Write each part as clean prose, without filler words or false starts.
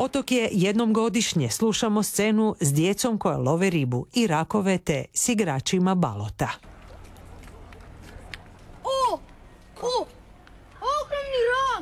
Potok je jednom godišnje, slušamo scenu s djecom koja love ribu i rakove te s igračima balota. Ogromni rak!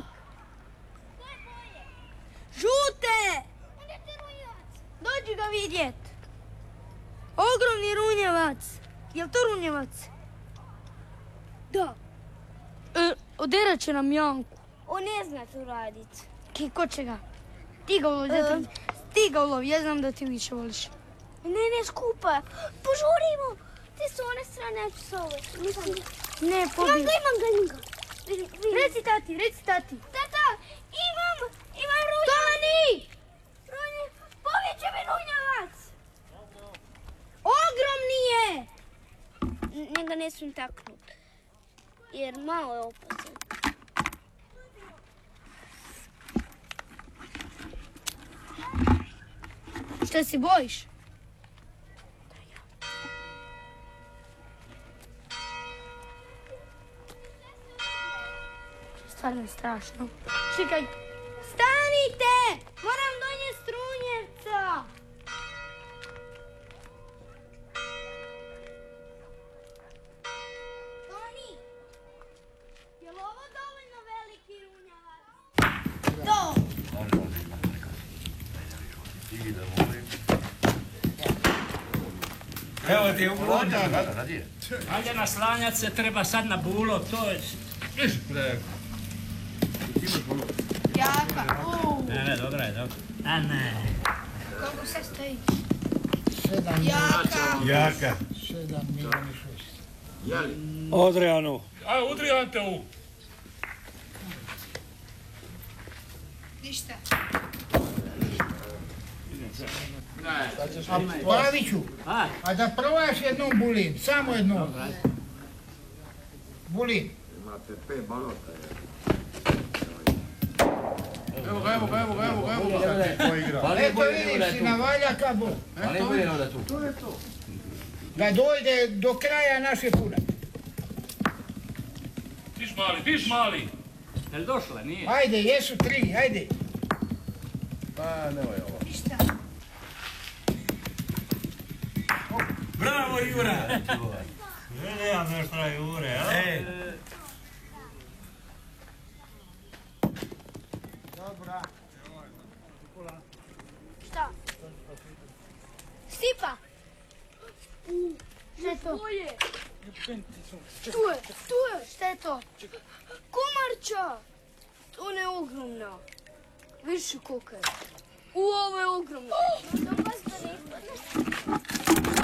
Žute! Dođi ga vidjet! Ogromni runjevac! Jel to runjevac? Da. Oderat će nam Janku. On ne zna to radit. Ko će ga? Ti ga ulovi, ti ga ulovi, ja znam da ti više voliš. Ne, skupa. Požurimo! Ti s one strane, ja ću s ove. Ne, pobjeg. Imam ga. Reci tati. Tata, imam runjevac. Toni! Pobjeće mi runjevac. Ogromni je! Njega ne smijem taknut. Jer malo je opasan. Šta se bojiš? Stvarno je strašno. Čekaj. Stanite! Moram donijeti strunjevca. Toni, je li ovo dovoljno veliki runjavac? To! Evo ti ugrođa. Ajde naslanjat se, treba sad na bulo, to je... Jaka, Ne, dobra je. A ne. Koliko se stoji? 7 Jaka. 7 milijuna i 6. Odrijanu. A, udri Ante u. Ništa. A Paviću, a da probaš jednom bulin, samo jednom. Bulin. Imate 5 balota. Evo ga. Eto vidiš, si navalja kabo. Da dojde do kraja naše fure. Piš mali. Jel došla, nije? Ajde, jesu 3, ajde. Pa, nemoj ovo. Ništa. Bravo, Jura! Nema nešto Jure, a? Dobra. Šta? Stipa! Šta je to? Tu je, šta je to? Kumarča! Ona je ogromna. Više koliko je. Ovo je ogromno.